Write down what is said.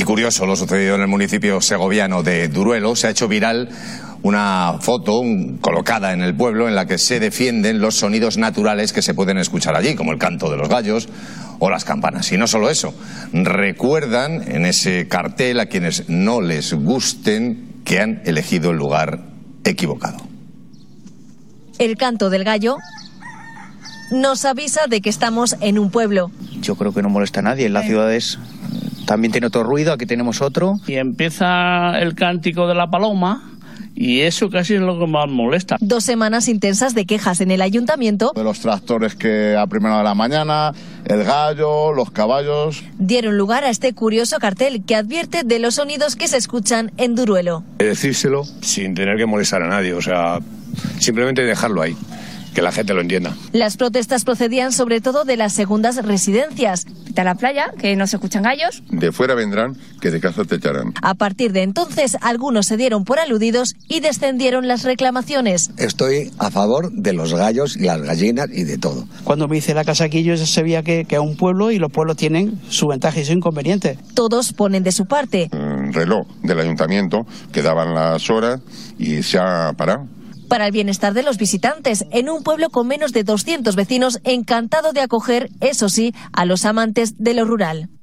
curioso lo sucedido en el municipio segoviano de Duruelo. Se ha hecho viral una foto colocada en el pueblo en la que se defienden los sonidos naturales que se pueden escuchar allí, como el canto de los gallos o las campanas. Y no solo eso, recuerdan en ese cartel a quienes no les gusten que han elegido el lugar equivocado. El canto del gallo nos avisa de que estamos en un pueblo. Yo creo que no molesta a nadie. En las ciudades también tiene otro ruido, aquí tenemos otro. Y empieza el cántico de la paloma. Y eso casi es lo que más molesta. 2 semanas intensas de quejas en el ayuntamiento. De los tractores que a primera hora de la mañana, el gallo, los caballos. Dieron lugar a este curioso cartel que advierte de los sonidos que se escuchan en Duruelo. Decírselo sin tener que molestar a nadie, o sea, simplemente dejarlo ahí, que la gente lo entienda. Las protestas procedían sobre todo de las segundas residencias. De la playa, que no se escuchan gallos. De fuera vendrán, que de casa te echarán. A partir de entonces, algunos se dieron por aludidos y descendieron las reclamaciones. Estoy a favor de los gallos y las gallinas y de todo. Cuando me hice la casa aquí, yo ya sabía que es un pueblo y los pueblos tienen su ventaja y su inconveniente. Todos ponen de su parte. Reloj del ayuntamiento que daban las horas y se ha parado. Para el bienestar de los visitantes, en un pueblo con menos de 200 vecinos, encantado de acoger, eso sí, a los amantes de lo rural.